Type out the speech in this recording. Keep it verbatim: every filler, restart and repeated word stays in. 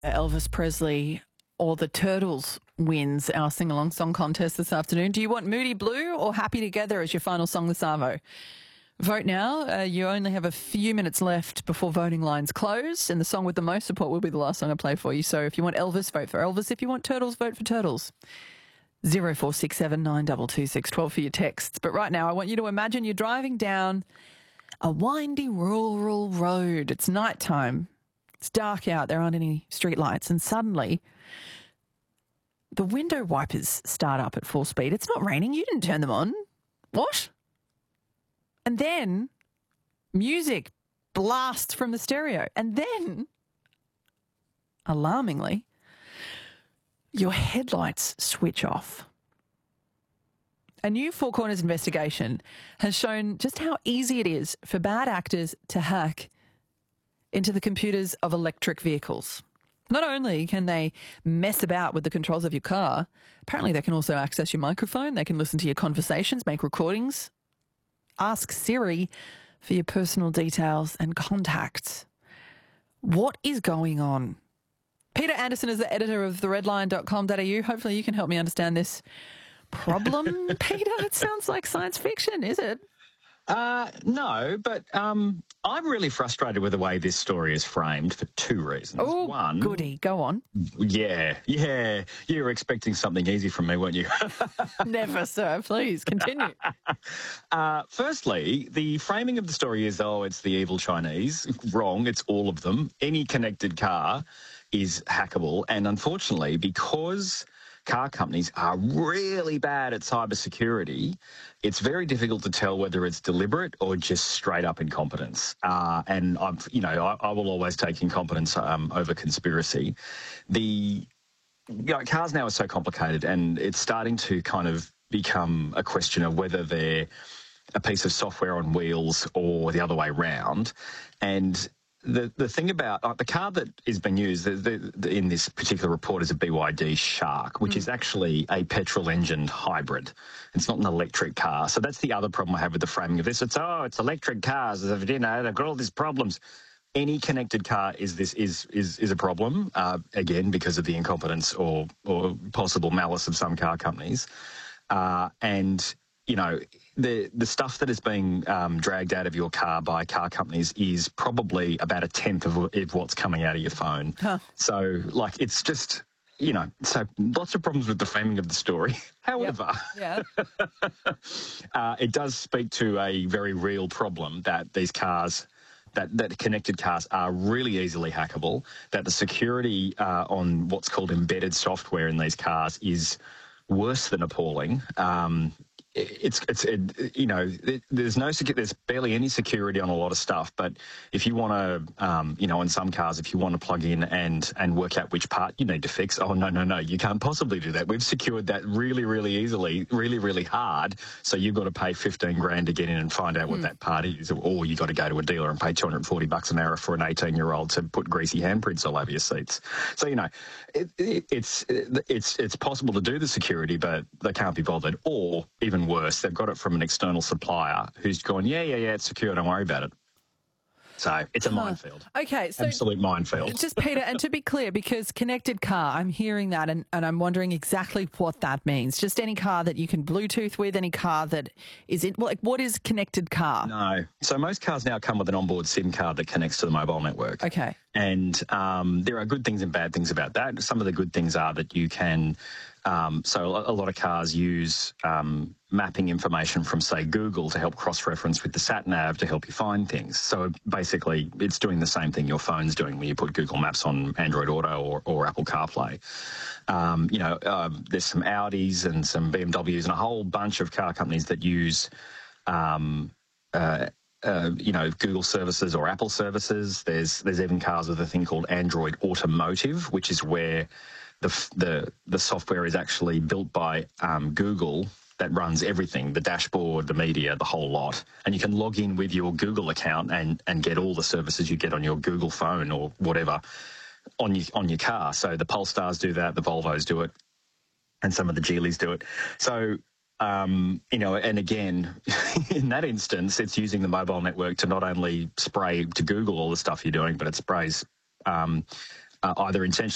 Elvis Presley or the Turtles wins our sing-along song contest this afternoon. Do you want Moody Blue or Happy Together as your final song this arvo? Vote now. Uh, you only have a few minutes left before voting lines close, and the song with the most support will be the last song I play for you. So if you want Elvis, vote for Elvis. If you want Turtles, vote for Turtles. zero four six seven nine two two six one two for your texts. But right now, I want you to imagine you're driving down a windy rural road. It's nighttime. It's dark out. There aren't any street lights. And suddenly, the window wipers start up at full speed. It's not raining. You didn't turn them on. What? And then music blasts from the stereo. And then, alarmingly, your headlights switch off. A new Four Corners investigation has shown just how easy it is for bad actors to hack into the computers of electric vehicles. Not only can they mess about with the controls of your car, apparently they can also access your microphone, they can listen to your conversations, make recordings, ask Siri for your personal details and contacts. What is going on? Peter Anderson is the editor of the redline dot com dot a u. Hopefully you can help me understand this problem. Peter, it sounds like science fiction, is it? Uh, no, but um, I'm really frustrated with the way this story is framed for two reasons. Oh, One, goody. Go on. Yeah, yeah. You were expecting something easy from me, weren't you? Never, sir. Please, continue. uh, firstly, the framing of the story is, oh, it's the evil Chinese. Wrong. It's all of them. Any connected car is hackable. And unfortunately, because car companies are really bad at cybersecurity, it's very difficult to tell whether it's deliberate or just straight up incompetence. Uh, and I've, you know, I, I will always take incompetence um, over conspiracy. The you know, cars now are so complicated, and it's starting to kind of become a question of whether they're a piece of software on wheels or the other way round. And The the thing about uh, the car that is being used the, the, the, in this particular report is a B Y D Shark, which mm. is actually a petrol-engined hybrid. It's not an electric car. So that's the other problem I have with the framing of this. It's, oh, it's electric cars. You know, they've got all these problems. Any connected car is this is is is a problem, uh, again, because of the incompetence or, or possible malice of some car companies. Uh, and, you know, the the stuff that is being um, dragged out of your car by car companies is probably about a tenth of, of what's coming out of your phone. Huh. So, like, it's just, you know, so lots of problems with the framing of the story. However, yep. yeah. uh, it does speak to a very real problem that these cars, that, that connected cars are really easily hackable, that the security uh, on what's called embedded software in these cars is worse than appalling. Um, It's, it's it, you know, it, there's no there's barely any security on a lot of stuff. But if you want to, um, you know, in some cars, if you want to plug in and and work out which part you need to fix, oh no no no, you can't possibly do that. We've secured that really really easily, really really hard. So you've got to pay fifteen grand to get in and find out what mm. that part is, or you got to go to a dealer and pay two hundred forty bucks an hour for an eighteen year old to put greasy handprints all over your seats. So you know, it, it, it's it's it's possible to do the security, but they can't be bothered, or even worse, they've got it from an external supplier who's gone, yeah, yeah, yeah, it's secure, don't worry about it. So it's a huh. minefield. Okay, so absolute minefield. Just Peter, and to be clear, because connected car, I'm hearing that, and, and I'm wondering exactly what that means. Just any car that you can Bluetooth with, any car that is it like what is connected car? No, so most cars now come with an onboard SIM card that connects to the mobile network. Okay, and um, there are good things and bad things about that. Some of the good things are that you can. Um, so a lot of cars use um, mapping information from, say, Google to help cross-reference with the sat-nav to help you find things. So basically, it's doing the same thing your phone's doing when you put Google Maps on Android Auto or, or Apple CarPlay. Um, you know, uh, there's some Audis and some B M Ws and a whole bunch of car companies that use um, uh, Uh, you know, Google services or Apple services. There's there's even cars with a thing called Android Automotive, which is where the the the software is actually built by um, Google that runs everything, the dashboard, the media, the whole lot. And you can log in with your Google account and and get all the services you get on your Google phone or whatever on your on your car. So the Polestars do that, the Volvos do it, and some of the Geelys do it. So Um, you know, and again, in that instance, it's using the mobile network to not only spray to Google all the stuff you're doing, but it sprays um, uh, either intentionally